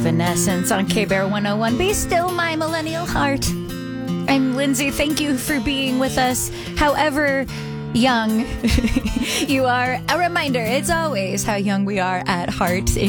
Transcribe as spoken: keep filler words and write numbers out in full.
Evanescence on K-Bear one oh one. Be still, my millennial heart. I'm Lindsay. Thank you for being with us. However young you are, a reminder, it's always how young we are at heart.